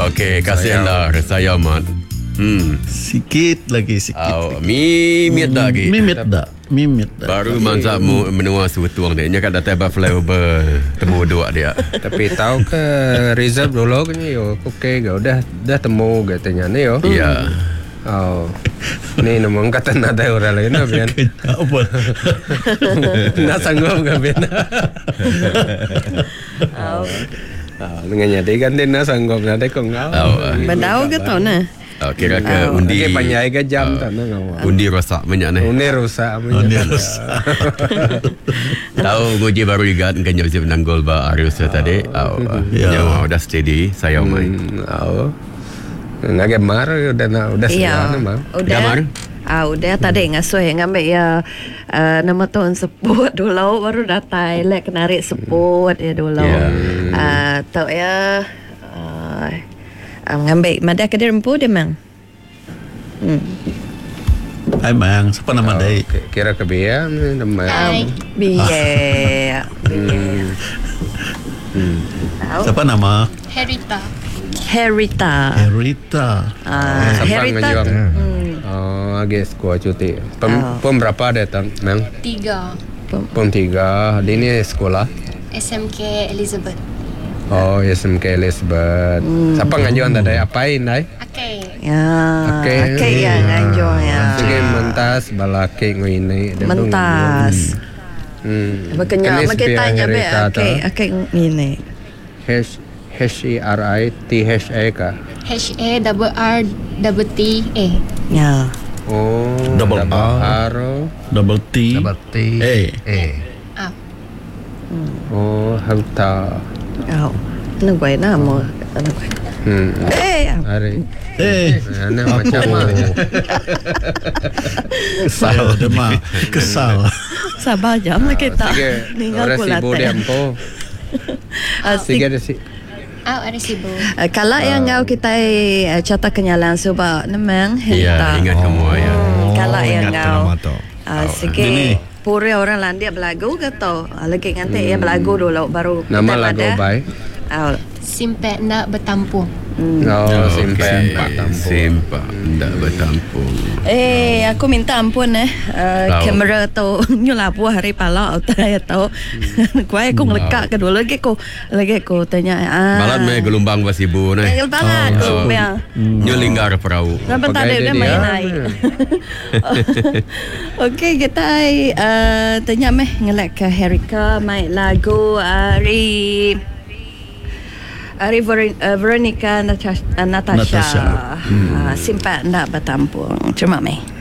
Okey, kasihlah saya Mat. Sikit lagi. Mimit lagi. Mimit dah. Baru masa menua sebetuang dia. Nya kan datang flyover temu dua dia. Tapi tahu ke reserve dulu kan yo. Okey, dah temu katanya ni yo. Ya. Ni namang kata nada orang lain bian. Apa? Nak sanggup ke bian? Dengan nyadi kan dia nak sanggup nada kau ngau. Bandau ke tau na? Kira ke undi. Okey panjai ke jam tak nak ngau. Undi rosak banyak ni. Undi rosak. Tahu ngoji baru juga kan bisa menang gol ba Arius tadi. Nyawa udah steady saya main. Nak gemar udah siapa nama? Udah. Udah tadi ngasuh ngambil ya nama tuan sebut dulu baru datang lek narik sebut ya dulu. Tahu ya ngambil mada ke rempu dia mang. Hai mang, siapa nama dia? Kira ke Bia nama. Bia. Siapa nama? Herita. Herita. Agak sekolah cuti. Pem berapa datang, Mang? 3. Pem 3. Di ni sekolah? SMK Elizabeth. SMK Elizabeth. Siapa ngajuan tadi? Apain dai? Okey ya ngajuan ya. Sige mentas balaki ngini. Mentas. Makanya tanya be okey ngini. HERITHA ka? HERRTTA. Ya. Double R. Double T. A. Harta. Ano ba na mo? Ari. Ana macam kesal. Sabar jam lah kita. Ningal ko latte. Sige, ampo. Sige desi. Resibo. Kalau yang ngau kita catat kenyalan sebab memang Ya, ingat kamu ya. Kalau yang ngau sikit pura orang landia belagu ke tau. Lagi nanti ya belagu dulu baru nama lagu baik. Simpan nak bertampung. Simpan nak bertampung. Aku minta ampun kamera tu nyulapu hari pala utai tu. Kuai aku ngelekat ke dulu lagi aku tanya. Balat me gelombang basibu ni. Balat tu ya. Nyulinggar perahu. Sampai tadi dia main naik. Okey kita tanya meh ngelak ke Herika main lagu Ari Veronica Natasha. Simpan nak bertampung. Cuma meh.